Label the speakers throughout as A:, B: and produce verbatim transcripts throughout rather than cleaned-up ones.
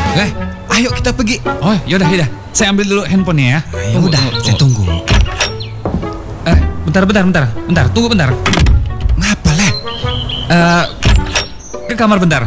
A: Eh, ayo kita pergi.
B: Oh, yaudah, yaudah. Saya ambil dulu handphonenya ya.
A: Ya udah, saya tunggu.
B: Eh, bentar, bentar, bentar. Bentar, tunggu bentar.
A: Ngapa, Le?
B: Eh, ke kamar bentar.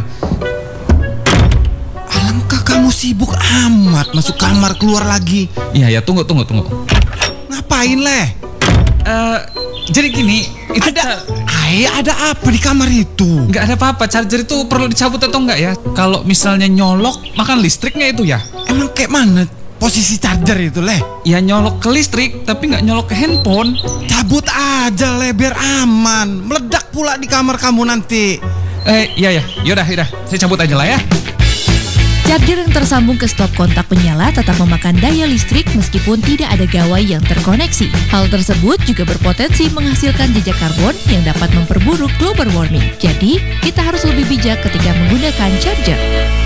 A: Alangkah kamu sibuk amat, masuk kamar keluar lagi.
B: Iya, ya, tunggu, tunggu, tunggu.
A: Ngapain, Le?
B: Eh, jadi gini, itu
A: Ada, ay, ada apa di kamar itu?
B: nggak ada apa-apa. Charger itu perlu dicabut atau enggak ya? Kalau misalnya nyolok, makan listriknya itu ya?
A: Emang kayak mana posisi charger itu, Le?
B: Ya nyolok ke listrik, tapi nggak nyolok ke handphone.
A: Cabut aja, Le, biar aman. Meledak pula di kamar kamu nanti.
B: Eh, iya ya, yaudah, yaudah. Saya cabut aja lah ya.
C: Charger yang tersambung ke stop kontak penyala tetap memakan daya listrik meskipun tidak ada gawai yang terkoneksi. Hal tersebut juga berpotensi menghasilkan jejak karbon yang dapat memperburuk global warming. Jadi, kita harus lebih bijak ketika menggunakan charger.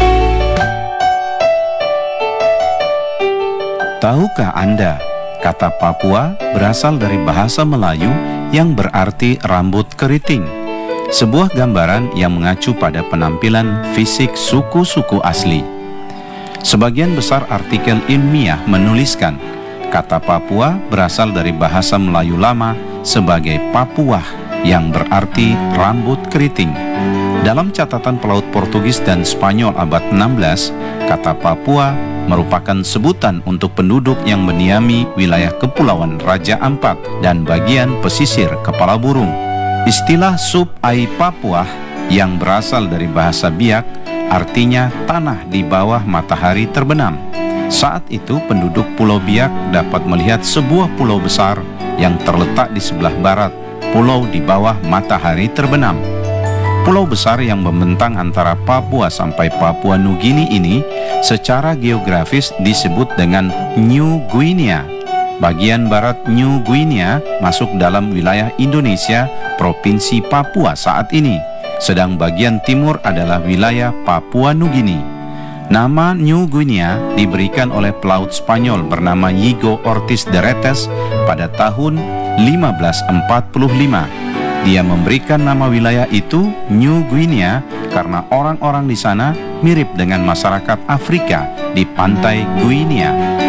D: Tahukah Anda, kata Papua berasal dari bahasa Melayu yang berarti rambut keriting. Sebuah gambaran yang mengacu pada penampilan fisik suku-suku asli. Sebagian besar artikel ilmiah menuliskan kata Papua berasal dari bahasa Melayu lama sebagai Papuah yang berarti rambut keriting. Dalam catatan pelaut Portugis dan Spanyol abad enam belas, kata Papua merupakan sebutan untuk penduduk yang mendiami wilayah Kepulauan Raja Ampat dan bagian pesisir Kepala Burung. Istilah Sub Ai Papua yang berasal dari bahasa Biak artinya tanah di bawah matahari terbenam. Saat itu penduduk Pulau Biak dapat melihat sebuah pulau besar yang terletak di sebelah barat, pulau di bawah matahari terbenam. Pulau besar yang membentang antara Papua sampai Papua Nugini ini secara geografis disebut dengan New Guinea. Bagian barat New Guinea masuk dalam wilayah Indonesia, Provinsi Papua saat ini, sedang bagian timur adalah wilayah Papua Nugini. Nama New Guinea diberikan oleh pelaut Spanyol bernama Yigo Ortiz de Retes pada tahun lima belas empat puluh lima. Dia memberikan nama wilayah itu New Guinea karena orang-orang di sana mirip dengan masyarakat Afrika di pantai Guinea.